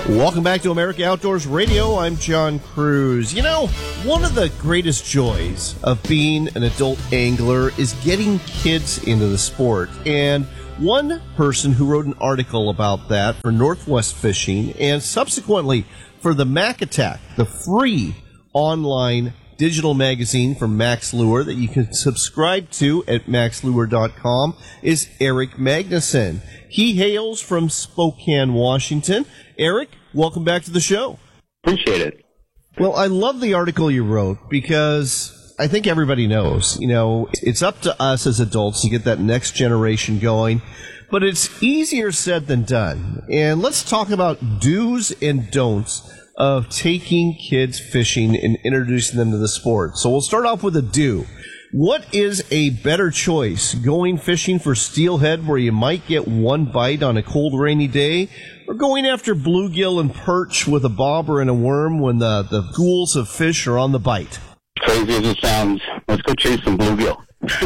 Welcome back to America Outdoors Radio. I'm John Cruz. You know, one of the greatest joys of being an adult angler is getting kids into the sport. And one person who wrote an article about that for Northwest Fishing and subsequently for the Mac Attack, the free online digital magazine from Max Lure that you can subscribe to at maxlure.com, is Eric Magnuson. He hails from Spokane, Washington. Eric, welcome back to the show. Appreciate it. Well, I love the article you wrote because I think everybody knows, you know, it's up to us as adults to get that next generation going, but it's easier said than done. And let's talk about do's and don'ts of taking kids fishing and introducing them to the sport. So we'll start off with a do. What is a better choice, going fishing for steelhead where you might get one bite on a cold, rainy day, or going after bluegill and perch with a bobber and a worm when the schools of fish are on the bite? Crazy as it sounds, let's go chase some bluegill.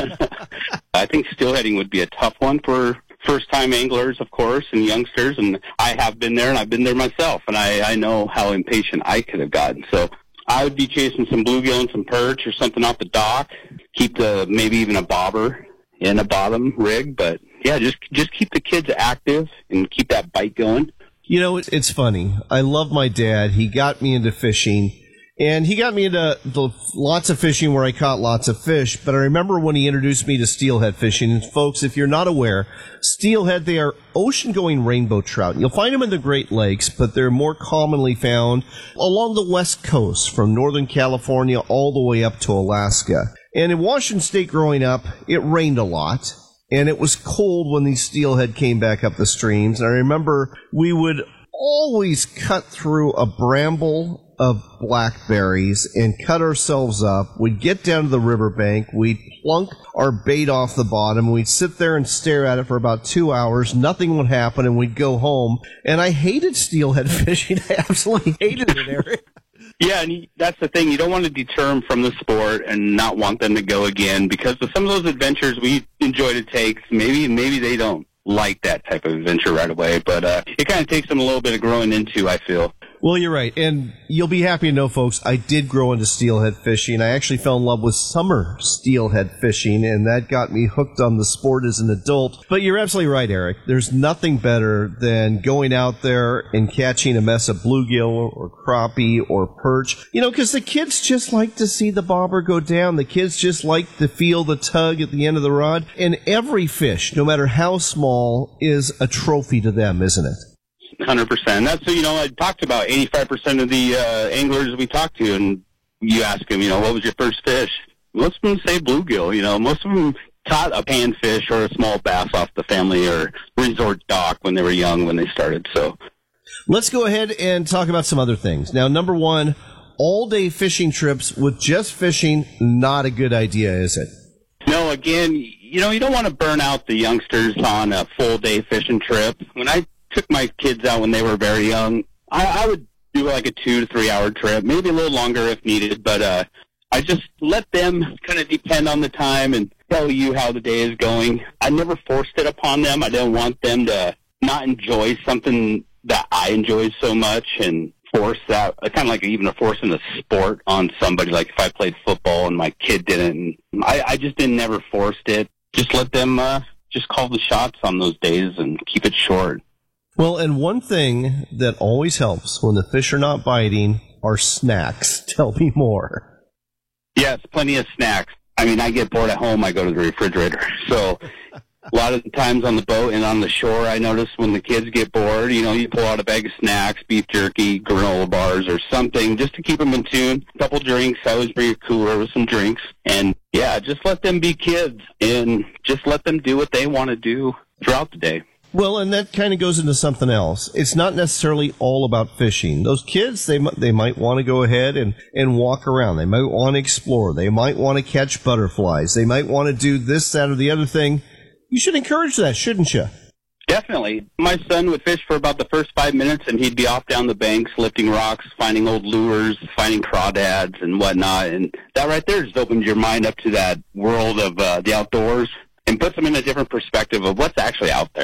I think steelheading would be a tough one for first-time anglers, of course, and youngsters, and I have been there, and I've been there myself, and I know how impatient I could have gotten. So I would be chasing some bluegill and some perch or something off the dock, keep maybe even a bobber in a bottom rig, but yeah, just keep the kids active and keep that bite going. You know, it's funny. I love my dad. He got me into fishing, and he got me into lots of fishing where I caught lots of fish, but I remember when he introduced me to steelhead fishing. And folks, if you're not aware, steelhead, they are ocean-going rainbow trout. You'll find them in the Great Lakes, but they're more commonly found along the West Coast, from Northern California all the way up to Alaska. And in Washington State growing up, it rained a lot, and it was cold when these steelhead came back up the streams. And I remember we would always cut through a bramble of blackberries and cut ourselves up. We'd get down to the riverbank, we'd plunk our bait off the bottom, we'd sit there and stare at it for about 2 hours, nothing would happen, and we'd go home. And I hated steelhead fishing. I absolutely hated it, Eric. Yeah, and that's the thing. You don't want to deter them from the sport and not want them to go again, because of some of those adventures we enjoy to take, maybe they don't like that type of adventure right away, but it kind of takes them a little bit of growing into, I feel. Well, you're right, and you'll be happy to know, folks, I did grow into steelhead fishing. I actually fell in love with summer steelhead fishing, and that got me hooked on the sport as an adult. But you're absolutely right, Eric. There's nothing better than going out there and catching a mess of bluegill or crappie or perch. You know, because the kids just like to see the bobber go down. The kids just like to feel the tug at the end of the rod. And every fish, no matter how small, is a trophy to them, isn't it? 100%. That's, I talked about 85% of the anglers we talked to, and you ask them, what was your first fish? Most of them say bluegill. Most of them caught a panfish or a small bass off the family or resort dock when they were young, when they started. So let's go ahead and talk about some other things. Now, number one, all-day fishing trips with just fishing, not a good idea, is it? No, again, you don't want to burn out the youngsters on a full-day fishing trip. When I took my kids out when they were very young, I would do like a 2 to 3 hour trip, maybe a little longer if needed, but I just let them kind of depend on the time and tell you how the day is going. I never forced it upon them. I didn't want them to not enjoy something that I enjoy so much and force that, kind of like even a forcing a sport on somebody, like if I played football and my kid didn't. I just never forced it. Just let them just call the shots on those days and keep it short. Well, and one thing that always helps when the fish are not biting are snacks. Tell me more. Yes, plenty of snacks. I mean, I get bored at home, I go to the refrigerator. So a lot of the times on the boat and on the shore, I notice when the kids get bored, you pull out a bag of snacks, beef jerky, granola bars, or something, just to keep them in tune. A couple drinks. I always bring a cooler with some drinks. And, yeah, just let them be kids and just let them do what they want to do throughout the day. Well, and that kind of goes into something else. It's not necessarily all about fishing. Those kids, they might want to go ahead and walk around. They might want to explore. They might want to catch butterflies. They might want to do this, that, or the other thing. You should encourage that, shouldn't you? Definitely. My son would fish for about the first 5 minutes, and he'd be off down the banks, lifting rocks, finding old lures, finding crawdads and whatnot. And that right there just opens your mind up to that world of the outdoors and puts them in a different perspective of what's actually out there.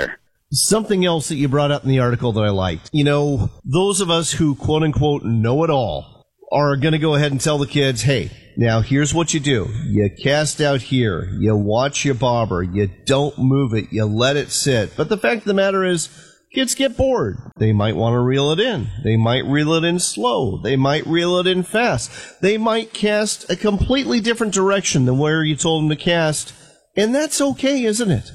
Something else that you brought up in the article that I liked. You know, those of us who quote unquote know it all are going to go ahead and tell the kids, hey, now here's what you do. You cast out here. You watch your bobber. You don't move it. You let it sit. But the fact of the matter is, kids get bored. They might want to reel it in. They might reel it in slow. They might reel it in fast. They might cast a completely different direction than where you told them to cast. And that's okay, isn't it?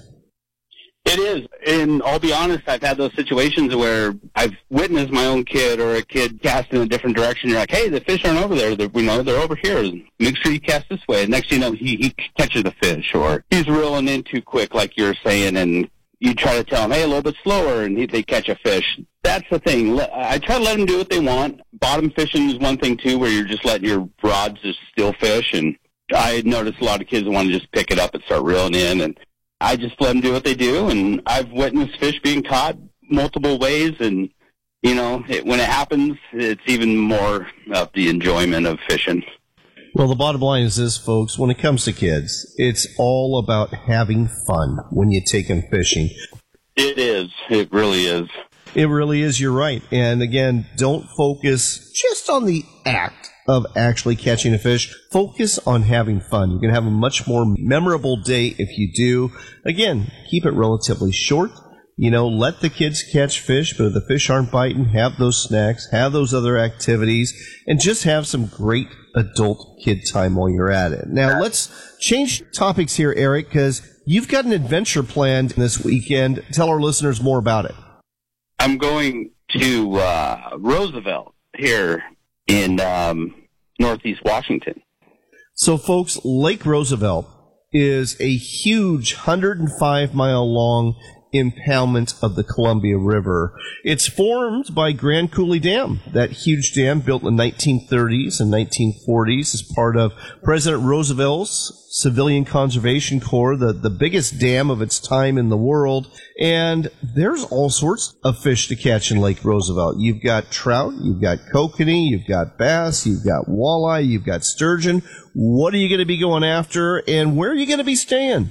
It is, and I'll be honest, I've had those situations where I've witnessed my own kid or a kid cast in a different direction. You're like, hey, the fish aren't over there. They're over here. Make sure you cast this way. And next thing you know, he catches the fish, or he's reeling in too quick, like you're saying, and you try to tell him, hey, a little bit slower, and they catch a fish. That's the thing. I try to let them do what they want. Bottom fishing is one thing, too, where you're just letting your rods just still fish, and I notice a lot of kids want to just pick it up and start reeling in, and I just let them do what they do, and I've witnessed fish being caught multiple ways, and, you know, when it happens, it's even more of the enjoyment of fishing. Well, the bottom line is this, folks. When it comes to kids, it's all about having fun when you take them fishing. It is. It really is. It really is. You're right. And again, don't focus just on the act of actually catching a fish. Focus on having fun. You're going to have a much more memorable day if you do. Again, keep it relatively short. You know, let the kids catch fish, but if the fish aren't biting, have those snacks, have those other activities, and just have some great adult kid time while you're at it. Now, let's change topics here, Eric, because you've got an adventure planned this weekend. Tell our listeners more about it. I'm going to Roosevelt here in Northeast Washington. So, folks, Lake Roosevelt is a huge 105-mile-long impoundment of the Columbia River. It's formed by Grand Coulee Dam, that huge dam built in the 1930s and 1940s as part of President Roosevelt's Civilian Conservation Corps, the biggest dam of its time in the world. And there's all sorts of fish to catch in Lake Roosevelt. You've got trout, you've got kokanee, you've got bass, you've got walleye, you've got sturgeon. What are you going to be going after, and where are you going to be staying?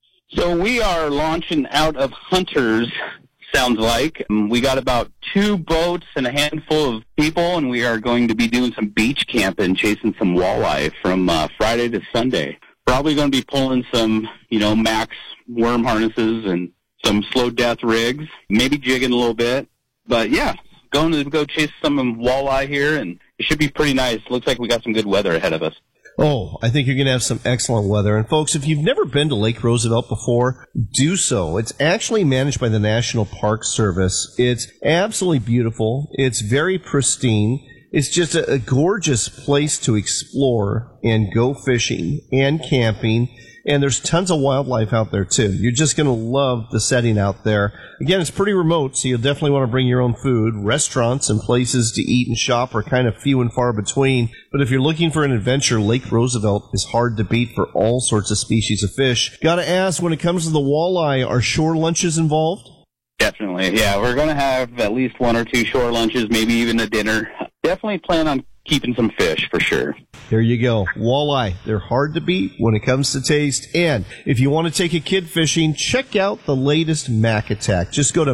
So we are launching out of Hunters, sounds like. We got about 2 boats and a handful of people, and we are going to be doing some beach camping, chasing some walleye from Friday to Sunday. Probably going to be pulling some, max worm harnesses and some slow death rigs, maybe jigging a little bit. But yeah, going to go chase some walleye here, and it should be pretty nice. Looks like we got some good weather ahead of us. Oh, I think you're going to have some excellent weather. And folks, if you've never been to Lake Roosevelt before, do so. It's actually managed by the National Park Service. It's absolutely beautiful. It's very pristine. It's just a gorgeous place to explore and go fishing and camping. And there's tons of wildlife out there, too. You're just going to love the setting out there. Again, it's pretty remote, so you'll definitely want to bring your own food. Restaurants and places to eat and shop are kind of few and far between. But if you're looking for an adventure, Lake Roosevelt is hard to beat for all sorts of species of fish. Got to ask, when it comes to the walleye, are shore lunches involved? Definitely, yeah. We're going to have at least 1 or 2 shore lunches, maybe even a dinner. Definitely plan on keeping some fish for sure. There you go. Walleye. They're hard to beat when it comes to taste. And if you want to take a kid fishing, check out the latest Mac Attack. Just go to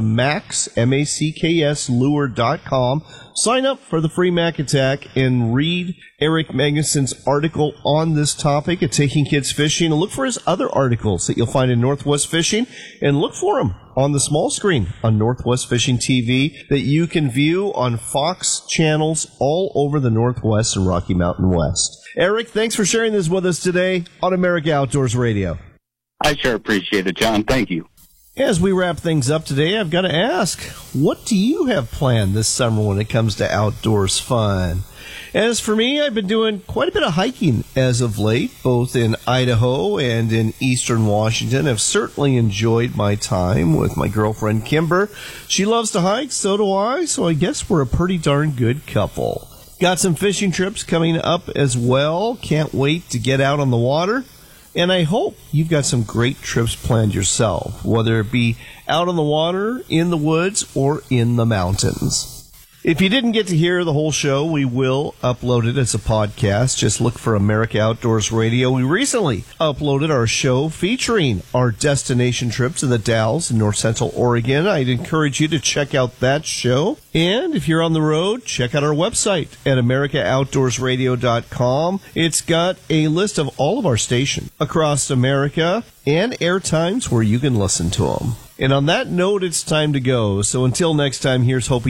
MacsLure.com. Sign up for the free Mac Attack and read Eric Magnuson's article on this topic of taking kids fishing. And look for his other articles that you'll find in Northwest Fishing. And look for them on the small screen on Northwest Fishing TV that you can view on Fox channels all over the Northwest and Rocky Mountain West. Eric, thanks for sharing this with us today on America Outdoors Radio. I sure appreciate it, John. Thank you. As we wrap things up today, I've got to ask, what do you have planned this summer when it comes to outdoors fun? As for me, I've been doing quite a bit of hiking as of late, both in Idaho and in eastern Washington. I've certainly enjoyed my time with my girlfriend, Kimber. She loves to hike, so do I, so I guess we're a pretty darn good couple. Got some fishing trips coming up as well. Can't wait to get out on the water. And I hope you've got some great trips planned yourself, whether it be out on the water, in the woods, or in the mountains. If you didn't get to hear the whole show, we will upload it as a podcast. Just look for America Outdoors Radio. We recently uploaded our show featuring our destination trips in the Dalles in North Central Oregon. I'd encourage you to check out that show. And if you're on the road, check out our website at AmericaOutdoorsRadio.com. It's got a list of all of our stations across America and air times where you can listen to them. And on that note, it's time to go. So until next time, here's hoping